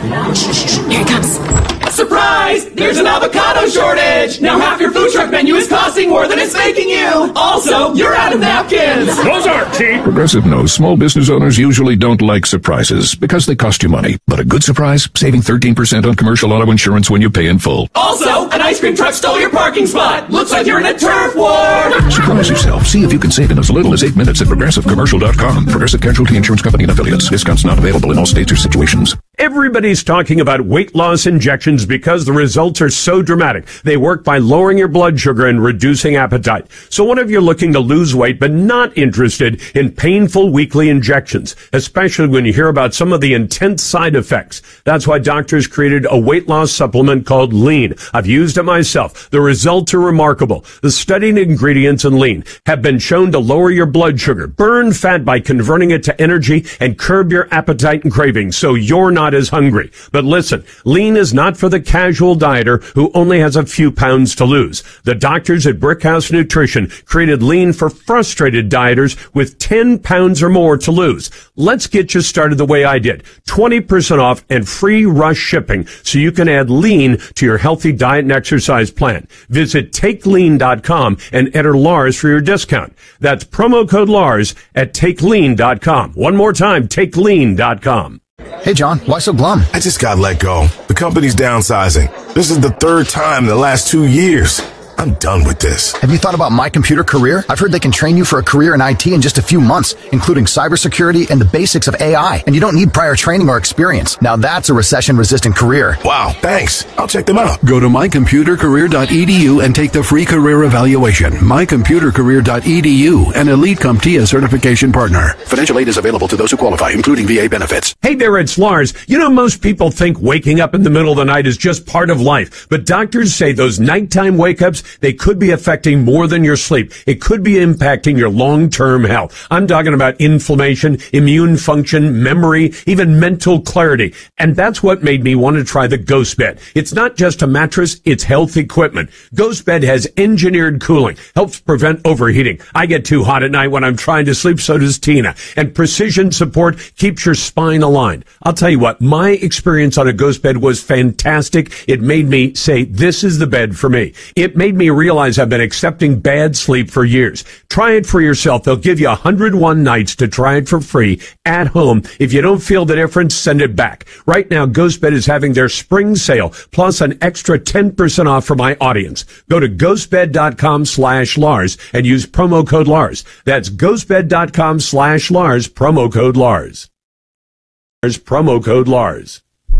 Here it comes. Surprise! There's an avocado shortage! Now half your food truck menu is costing more than it's making you! Also, you're out of napkins! Those aren't cheap! Progressive knows small business owners usually don't like surprises because they cost you money. But a good surprise? Saving 13% on commercial auto insurance when you pay in full. Also, an ice cream truck stole your parking spot! Looks like you're in a turf war! Surprise yourself. See if you can save in as little as 8 minutes at ProgressiveCommercial.com. Progressive Casualty Insurance Company and Affiliates. Discounts not available in all states or situations. Everybody's talking about weight loss injections because the results are so dramatic. They work by lowering your blood sugar and reducing appetite. So what if you're looking to lose weight but not interested in painful weekly injections, especially when you hear about some of the intense side effects? That's why doctors created a weight loss supplement called Lean. I've used it myself. The results are remarkable. The studied ingredients in Lean have been shown to lower your blood sugar, burn fat by converting it to energy, and curb your appetite and cravings so you're not as hungry. But listen, Lean is not for the casual dieter who only has a few pounds to lose. The doctors at Brickhouse Nutrition created Lean for frustrated dieters with 10 pounds or more to lose. Let's get you started the way I did. 20% off and free rush shipping so you can add Lean to your healthy diet and exercise plan. Visit TakeLean.com and enter Lars for your discount. That's promo code Lars at TakeLean.com. One more time, TakeLean.com. Hey, John, why so glum? I just got let go. The company's downsizing. This is the third time in the last 2 years. I'm done with this. Have you thought about My Computer Career? I've heard they can train you for a career in IT in just a few months, including cybersecurity and the basics of AI, and you don't need prior training or experience. Now that's a recession-resistant career. Wow, thanks. I'll check them out. Go to mycomputercareer.edu and take the free career evaluation. mycomputercareer.edu, an Elite CompTIA certification partner. Financial aid is available to those who qualify, including VA benefits. Hey there, it's Lars. You know, most people think waking up in the middle of the night is just part of life, but doctors say those nighttime wake-ups, they could be affecting more than your sleep. It could be impacting your long-term health. I'm talking about inflammation, immune function, memory, even mental clarity. And that's what made me want to try the Ghost Bed. It's not just a mattress, it's health equipment. Ghost Bed has engineered cooling, helps prevent overheating. I get too hot at night when I'm trying to sleep, so does Tina. And precision support keeps your spine aligned. I'll tell you what, my experience on a Ghost Bed was fantastic. It made me say, this is the bed for me. It made me realize I've been accepting bad sleep for years. Try it for yourself. They'll give you 101 nights to try it for free at home. If you don't feel the difference, send it back. Right now, GhostBed is having their spring sale, plus an extra 10% off for my audience. Go to ghostbed.com/Lars and use promo code Lars. That's ghostbed.com/Lars, promo code Lars. Promo code Lars.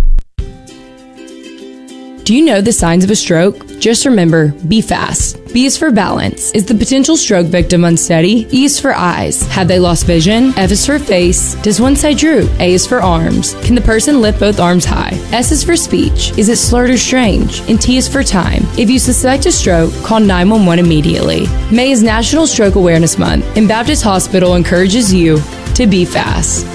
Do you know the signs of a stroke? Just remember, be fast. B is for balance. Is the potential stroke victim unsteady? E is for eyes. Have they lost vision? F is for face. Does one side droop? A is for arms. Can the person lift both arms high? S is for speech. Is it slurred or strange? And T is for time. If you suspect a stroke, call 911 immediately. May is National Stroke Awareness Month, and Baptist Hospital encourages you to be fast.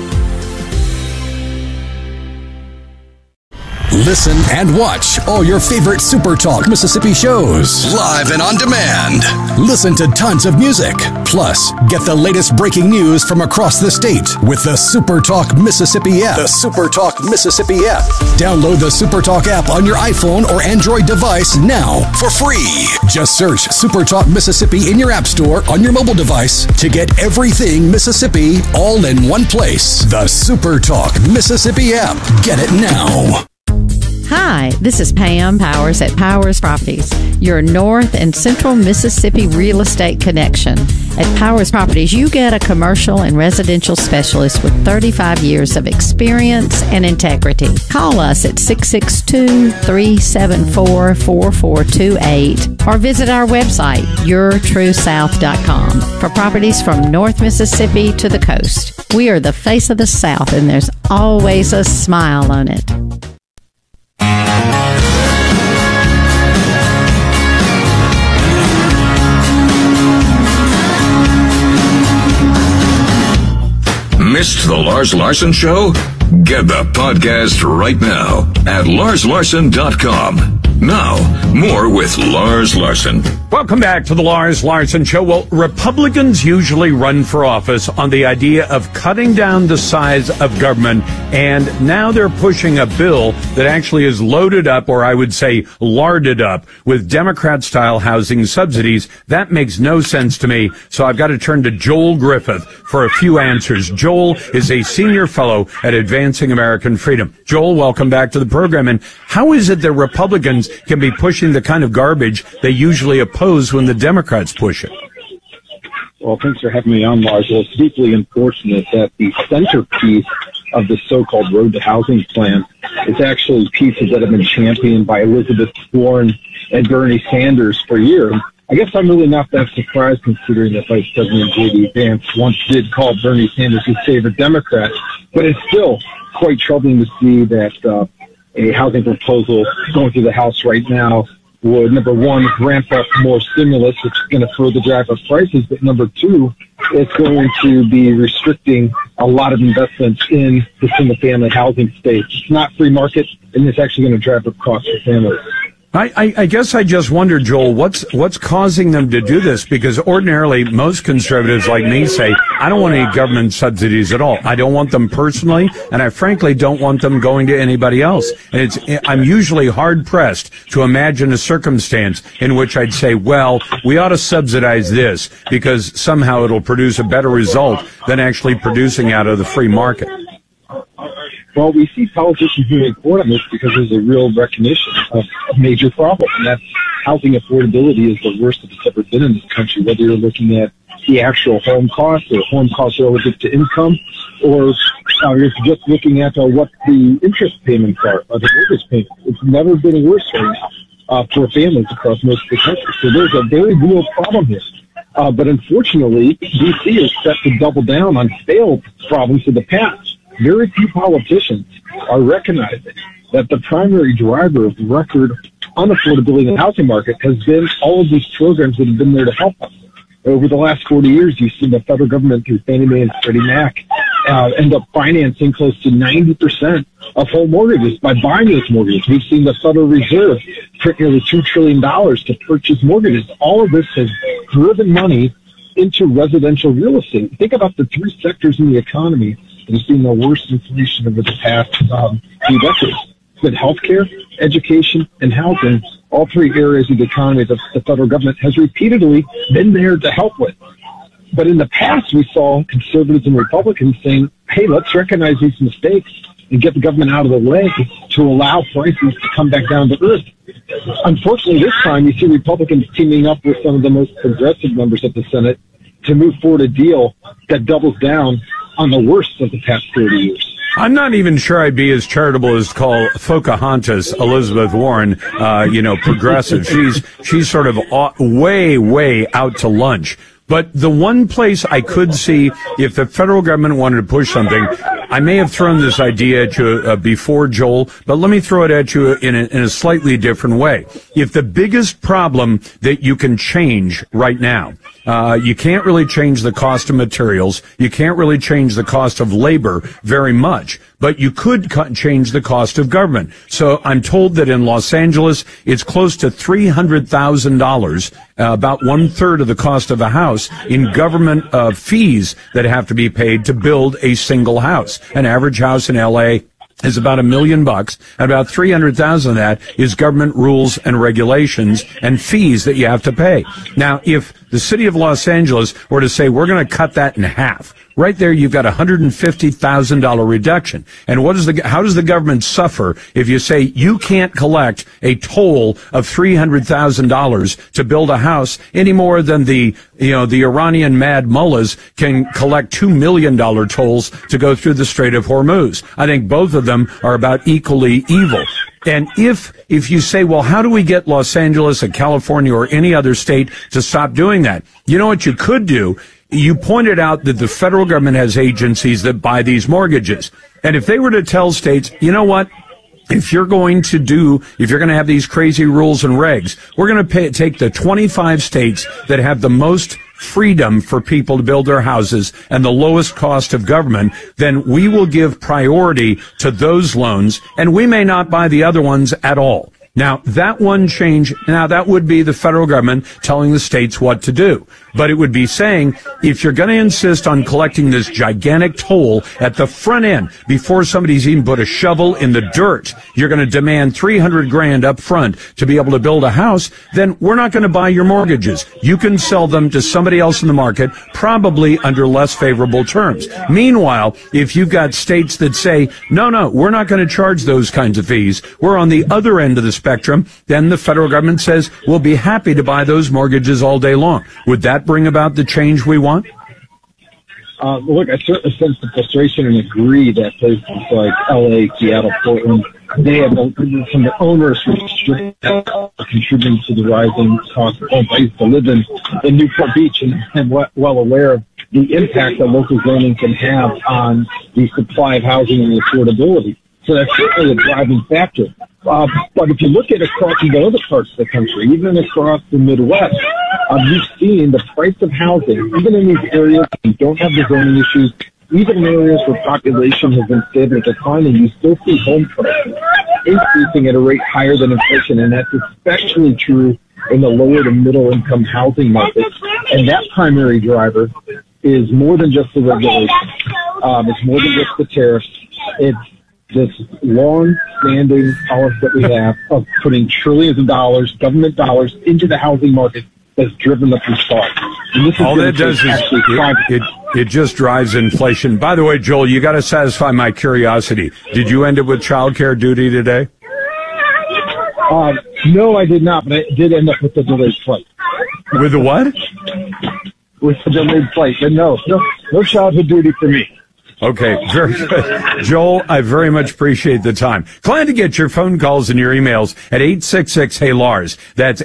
Listen and watch all your favorite Super Talk Mississippi shows live and on demand. Listen to tons of music. Plus, get the latest breaking news from across the state with the Super Talk Mississippi app. The Super Talk Mississippi app. Download the Super Talk app on your iPhone or Android device now for free. Just search Super Talk Mississippi in your app store on your mobile device to get everything Mississippi all in one place. The Super Talk Mississippi app. Get it now. Hi, this is Pam Powers at Powers Properties, your North and Central Mississippi real estate connection. At Powers Properties, you get a commercial and residential specialist with 35 years of experience and integrity. Call us at 662-374-4428 or visit our website, yourtruesouth.com, for properties from North Mississippi to the coast. We are the face of the South, and there's always a smile on it. Missed the Lars Larson Show? Get the podcast right now at larslarson.com. Now, more with Lars Larson. Welcome back to the Lars Larson Show. Well, Republicans usually run for office on the idea of cutting down the size of government, and now they're pushing a bill that actually is loaded up, or I would say larded up, with Democrat-style housing subsidies. That makes no sense to me, so I've got to turn to Joel Griffith for a few answers. Joel is a senior fellow at Advancing American Freedom. Joel, welcome back to the program. And how is it that Republicans can be pushing the kind of garbage they usually oppose when the Democrats push it? Well, thanks for having me on, Lars. Well, it's deeply unfortunate that the centerpiece of the so-called Road to Housing plan is actually pieces that have been championed by Elizabeth Warren and Bernie Sanders for years. I guess I'm really not that surprised, considering that Vice President J.D. Vance once did call Bernie Sanders his favorite Democrat, but it's still quite troubling to see that a housing proposal going through the House right now would, number one, ramp up more stimulus, which is going to further drive up prices, but number two, it's going to be restricting a lot of investments in the single-family housing space. It's not free market, and it's actually going to drive up costs for families. I guess I just wonder, Joel, what's causing them to do this? Because ordinarily, most conservatives like me say, I don't want any government subsidies at all. I don't want them personally, and I frankly don't want them going to anybody else. And I'm usually hard-pressed to imagine a circumstance in which I'd say, well, we ought to subsidize this because somehow it'll produce a better result than actually producing out of the free market. Well, we see politicians moving forward on this because there's a real recognition of a major problem, and that's housing affordability is the worst it's ever been in this country, whether you're looking at the actual home cost or home cost relative to income, or you're just looking at what the interest payments are, or the mortgage payments. It's never been worse right now for families across most of the country. So there's a very real problem here. But unfortunately, D.C. is set to double down on failed problems of the past. Very few politicians are recognizing that the primary driver of record unaffordability in the housing market has been all of these programs that have been there to help us. Over the last 40 years, you've seen the federal government through Fannie Mae and Freddie Mac end up financing close to 90% of home mortgages by buying those mortgages. We've seen the Federal Reserve print nearly $2 trillion to purchase mortgages. All of this has driven money into residential real estate. Think about the three sectors in the economy that have seen the worst inflation over the past few decades. It's been healthcare, education, and housing, all three areas of the economy that the federal government has repeatedly been there to help with. But in the past, we saw conservatives and Republicans saying, hey, let's recognize these mistakes and get the government out of the way to allow prices to come back down to earth. Unfortunately, this time, you see Republicans teaming up with some of the most progressive members of the Senate to move forward a deal that doubles down on the worst of the past 30 years. I'm not even sure I'd be as charitable as to call Pocahontas Elizabeth Warren, progressive. She's sort of way out to lunch. But the one place I could see if the federal government wanted to push something, I may have thrown this idea at you before, Joel, but let me throw it at you in a slightly different way. If the biggest problem that you can change right now, you can't really change the cost of materials, you can't really change the cost of labor very much, but you could change the cost of government. So I'm told that in Los Angeles, it's close to $300,000, about 1/3 of the cost of a house in government fees that have to be paid to build a single house. An average house in L.A. is about $1 million, and about 300,000 of that is government rules and regulations and fees that you have to pay. Now, if the city of Los Angeles were to say, we're going to cut that in half, right there you've got a $150,000 reduction. And how does the government suffer if you say you can't collect a toll of $300,000 to build a house any more than the Iranian mad mullahs can collect $2 million tolls to go through the Strait of Hormuz? I think both of them are about equally evil. And if you say, well, how do we get Los Angeles or California or any other state to stop doing that? You know what you could do? You pointed out that the federal government has agencies that buy these mortgages. And if they were to tell states, you know what? If you're going to have these crazy rules and regs, we're going to take the 25 states that have the most freedom for people to build their houses and the lowest cost of government, then we will give priority to those loans, and we may not buy the other ones at all. Now, that one change, now that would be the federal government telling the states what to do. But it would be saying, if you're going to insist on collecting this gigantic toll at the front end, before somebody's even put a shovel in the dirt, you're going to demand $300,000 up front to be able to build a house, then we're not going to buy your mortgages. You can sell them to somebody else in the market, probably under less favorable terms. Meanwhile, if you've got states that say, no, we're not going to charge those kinds of fees, we're on the other end of the spectrum, then the federal government says, we'll be happy to buy those mortgages all day long. Would that bring about the change we want? Look, I certainly sense the frustration and agree that places like LA, Seattle, Portland, they have some onerous restrictions contributing to the rising cost of homes. I used to live in Newport Beach and am well aware of the impact that local zoning can have on the supply of housing and affordability. So that's certainly a driving factor. But if you look at across even other parts of the country, even across the Midwest, you've seen the price of housing, even in these areas that don't have the zoning issues, even in areas where population has been stable or declining, you still see home prices increasing at a rate higher than inflation. And that's especially true in the lower to middle income housing markets. And that primary driver is more than just the regulation. It's more than just the tariffs. It's this long-standing policy that we have of putting trillions of dollars, government dollars, into the housing market that's driven up these costs. All that does is it just drives inflation. By the way, Joel, you got to satisfy my curiosity. Did you end up with child care duty today? No, I did not, but I did end up with the delayed flight. With the what? With the delayed flight. But no childhood duty for me. Okay, very good. Joel, I very much appreciate the time. Glad to get your phone calls and your emails at 866-HEY-LARS. That's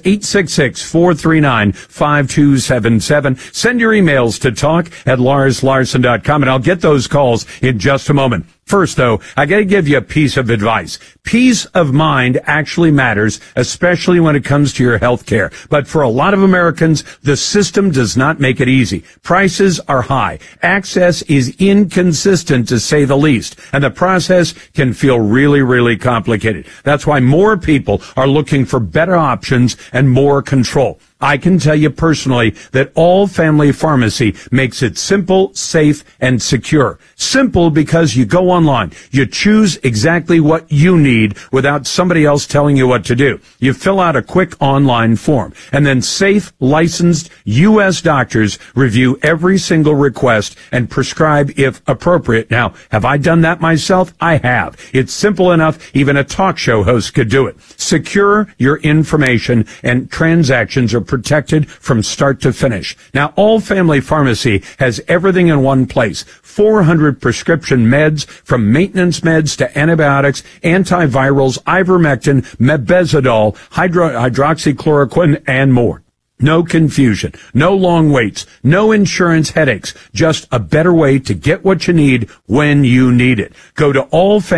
866-439-5277. Send your emails to talk@LarsLarson.com, and I'll get those calls in just a moment. First, though, I got to give you a piece of advice. Peace of mind actually matters, especially when it comes to your health care. But for a lot of Americans, the system does not make it easy. Prices are high. Access is inconsistent, to say the least. And the process can feel really, really complicated. That's why more people are looking for better options and more control. I can tell you personally that All Family Pharmacy makes it simple, safe, and secure. Simple because you go online. You choose exactly what you need without somebody else telling you what to do. You fill out a quick online form. And then safe, licensed U.S. doctors review every single request and prescribe if appropriate. Now, have I done that myself? I have. It's simple enough. Even a talk show host could do it. Secure your information, and transactions are protected from start to finish. Now, All Family Pharmacy has everything in one place. 400 prescription meds, from maintenance meds to antibiotics, antivirals, ivermectin, mebendazole, hydroxychloroquine, and more. No confusion, no long waits, no insurance headaches, just a better way to get what you need when you need it. Go to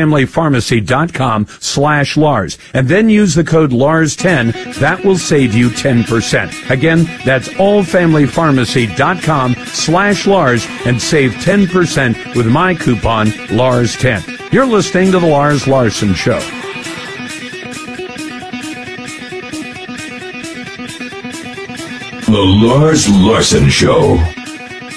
allfamilypharmacy.com/Lars and then use the code LARS10. That will save you 10%. Again, that's allfamilypharmacy.com/Lars and save 10% with my coupon LARS10. You're listening to The Lars Larson Show. The Lars Larson Show.